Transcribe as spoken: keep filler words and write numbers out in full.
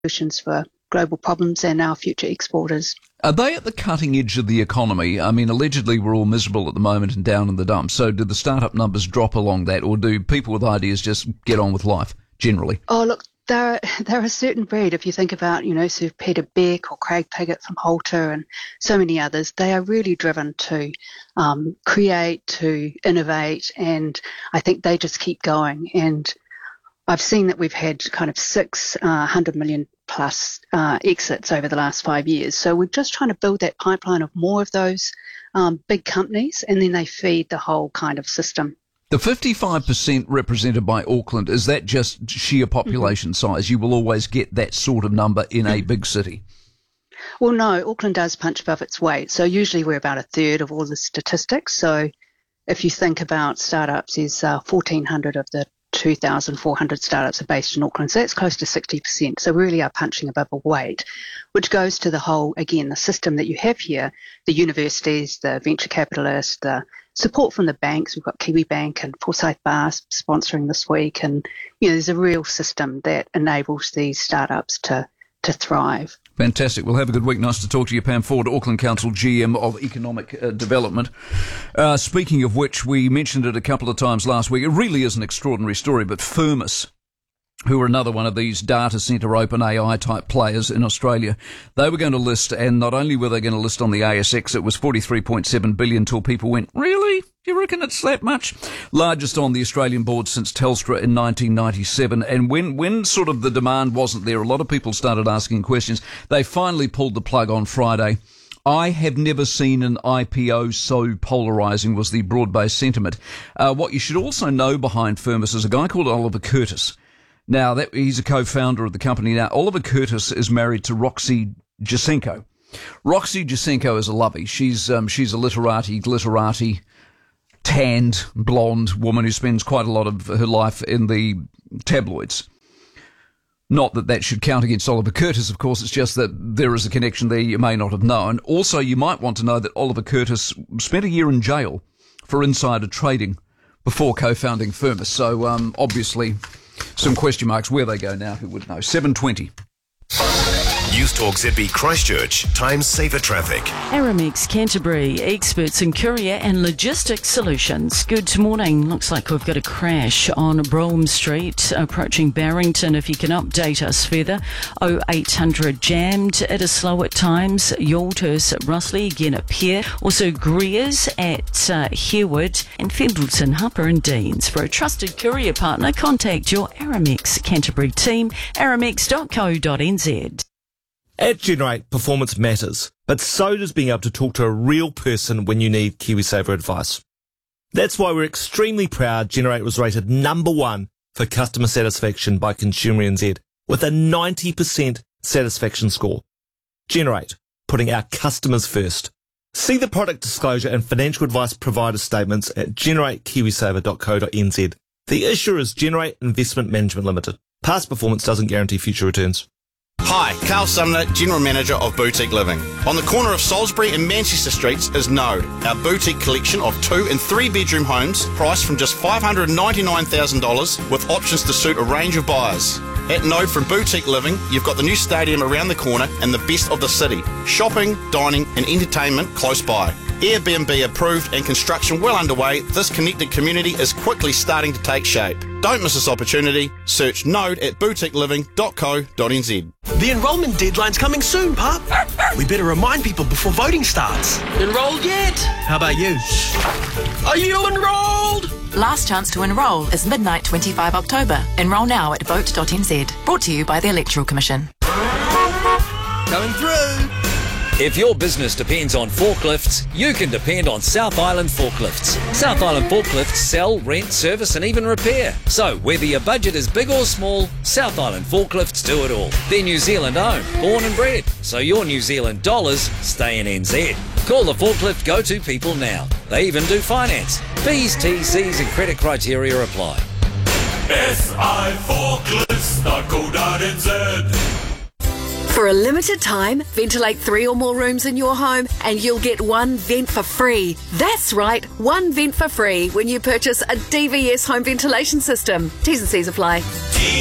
solutions for global problems and our future exporters. Are they at the cutting edge of the economy? I mean, allegedly we're all miserable at the moment and down in the dumps. So do the startup numbers drop along that, or do people with ideas just get on with life generally? Oh, look, they're, they're a certain breed. If you think about, you know, Sir Peter Beck or Craig Piggott from Halter and so many others, they are really driven to um, create, to innovate, and I think they just keep going. And I've seen that we've had kind of six uh, hundred million plus uh, exits over the last five years. So we're just trying to build that pipeline of more of those um, big companies, and then they feed the whole kind of system. The fifty-five percent represented by Auckland, is that just sheer population mm-hmm. size? You will always get that sort of number in a big city. Well, no, Auckland does punch above its weight. So usually we're about a third of all the statistics. So if you think about startups, there's uh, fourteen hundred of the two thousand four hundred startups are based in Auckland. So that's close to sixty percent. So we really are punching above a weight, which goes to the whole, again, the system that you have here, the universities, the venture capitalists, the support from the banks. We've got Kiwi Bank and Forsyth Bar sponsoring this week. And, you know, there's a real system that enables these startups to, to thrive. Fantastic. We'll have a good week. Nice to talk to you, Pam Ford, Auckland Council G M of Economic uh, Development. Uh, speaking of which, we mentioned it a couple of times last week. It really is an extraordinary story, but Firmus, who are another one of these data centre open A I type players in Australia, they were going to list, and not only were they going to list on the A S X, it was forty-three point seven billion till people went, really? Do you reckon it's that much? Largest on the Australian board since Telstra in nineteen ninety-seven. And when, when sort of the demand wasn't there, a lot of people started asking questions. They finally pulled the plug on Friday. I have never seen an I P O so polarising, was the broad-based sentiment. Uh, what you should also know behind Firmus is a guy called Oliver Curtis. Now, that, he's a co-founder of the company. Now, Oliver Curtis is married to Roxy Jacenko. Roxy Jacenko is a lovey. She's um, she's a literati, glitterati, tanned, blonde woman who spends quite a lot of her life in the tabloids. Not that that should count against Oliver Curtis, of course. It's just that there is a connection there you may not have known. Also, you might want to know that Oliver Curtis spent a year in jail for insider trading before co-founding Firmus. So, um, obviously, some question marks. Where they go now, who would know? seven twenty. News Talk Z B Christchurch. Time saver traffic. Aramex Canterbury, experts in courier and logistics solutions. Good morning. Looks like we've got a crash on Brougham Street approaching Barrington. If you can update us further. oh eight hundred jammed. It is slow at times. Yaldhurst, Russley, again up here. Also Greers at uh, Harewood and Fendleton, Harper and Deans. For a trusted courier partner, contact your Aramex Canterbury team, aramex dot co dot n z. At Generate, performance matters, but so does being able to talk to a real person when you need KiwiSaver advice. That's why we're extremely proud Generate was rated number one for customer satisfaction by Consumer N Z with a ninety percent satisfaction score. Generate, putting our customers first. See the product disclosure and financial advice provider statements at generate kiwisaver dot co dot n z. The issuer is Generate Investment Management Limited. Past performance doesn't guarantee future returns. Hi, Carl Sumner, General Manager of Boutique Living. On the corner of Salisbury and Manchester Streets is Node, our boutique collection of two and three bedroom homes priced from just five hundred ninety-nine thousand dollars with options to suit a range of buyers. At Node from Boutique Living, you've got the new stadium around the corner and the best of the city. Shopping, dining and entertainment close by. Airbnb approved and construction well underway, this connected community is quickly starting to take shape. Don't miss this opportunity. Search Node at boutique living dot co dot n z. The enrolment deadline's coming soon, Pup. We better remind people before voting starts. Enrolled yet? How about you? Are you enrolled? Last chance to enrol is midnight twenty-five October. Enrol now at vote dot n z. Brought to you by the Electoral Commission. Coming through. If your business depends on forklifts, you can depend on South Island Forklifts. South Island Forklifts sell, rent, service and even repair. So whether your budget is big or small, South Island Forklifts do it all. They're New Zealand owned, born and bred, so your New Zealand dollars stay in N Z. Call the forklift go-to people now. They even do finance. P's, T's, C's and credit criteria apply. S I Forklifts dot co dot n z. For a limited time, ventilate three or more rooms in your home and you'll get one vent for free. That's right, one vent for free when you purchase a D V S home ventilation system. T's and C's apply.